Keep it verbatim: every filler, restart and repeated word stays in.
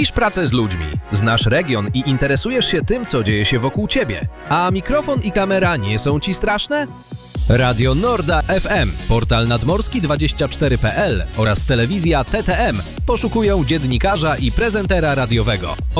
Lubisz pracę z ludźmi, znasz region i interesujesz się tym, co dzieje się wokół ciebie, a mikrofon i kamera nie są ci straszne? Radio Norda F M, portal nadmorski dwadzieścia cztery kropka p l oraz telewizja T T M poszukują dziennikarza i prezentera radiowego.